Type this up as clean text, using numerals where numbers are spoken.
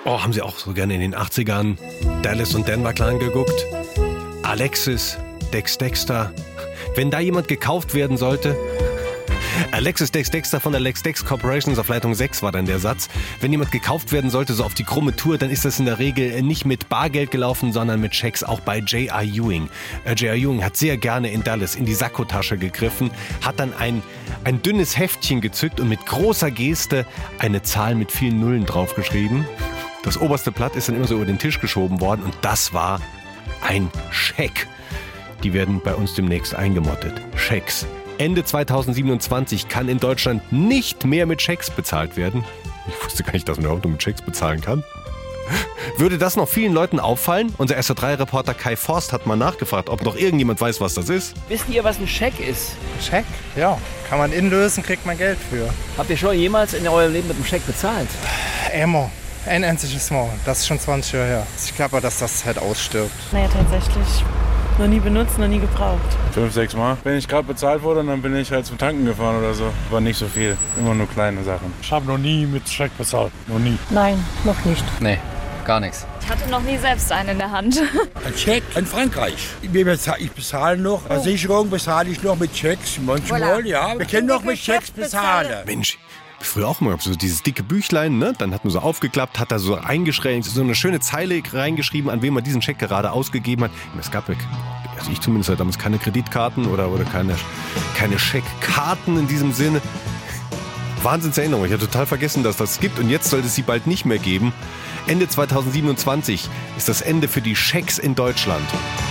Oh, haben Sie auch so gerne in den 80ern Dallas und Denver Clan geguckt? Alexis, Dexter. Wenn da jemand gekauft werden sollte... Alexis Dexter von der LexDex Corporations auf Leitung 6 war dann der Satz. Wenn jemand gekauft werden sollte, so auf die krumme Tour, dann ist das in der Regel nicht mit Bargeld gelaufen, sondern mit Schecks, auch bei J.R. Ewing. J.R. Ewing hat sehr gerne in Dallas in die Sakkotasche gegriffen, hat dann ein dünnes Heftchen gezückt und mit großer Geste eine Zahl mit vielen Nullen draufgeschrieben. Das oberste Blatt ist dann immer so über den Tisch geschoben worden und das war ein Scheck. Die werden bei uns demnächst eingemottet. Schecks. Ende 2027 kann in Deutschland nicht mehr mit Schecks bezahlt werden. Ich wusste gar nicht, dass man überhaupt noch mit Schecks bezahlen kann. Würde das noch vielen Leuten auffallen? Unser SR3-Reporter Kai Forst hat mal nachgefragt, ob noch irgendjemand weiß, was das ist. Wisst ihr, was ein Scheck ist? Scheck? Ja. Kann man inlösen, kriegt man Geld für. Habt ihr schon jemals in eurem Leben mit einem Scheck bezahlt? Immer. Ein einziges Mal. Das ist schon 20 Jahre her. Ich glaube, dass das halt ausstirbt. Naja, tatsächlich. Noch nie benutzt, noch nie gebraucht. 5, 6 Mal. Wenn ich gerade bezahlt wurde, dann bin ich halt zum Tanken gefahren oder so. Aber nicht so viel. Immer nur kleine Sachen. Ich habe noch nie mit Scheck bezahlt. Noch nie. Nein, noch nicht. Nee, gar nichts. Ich hatte noch nie selbst einen in der Hand. Ein Scheck in Frankreich. Ich bezahle noch, Versicherung bezahle ich noch mit Schecks. Manchmal, ja. Wir können noch mit Schecks bezahlen. Mensch, früher auch immer so dieses dicke Büchlein, ne? Dann hat man so aufgeklappt, hat da so eingeschränkt, so eine schöne Zeile reingeschrieben, an wen man diesen Scheck gerade ausgegeben hat. Und es gab, also ich zumindest hatte damals keine Kreditkarten oder keine Scheckkarten in diesem Sinne. Wahnsinnserinnerung, ich habe total vergessen, dass das gibt und jetzt sollte es sie bald nicht mehr geben. Ende 2027 ist das Ende für die Schecks in Deutschland.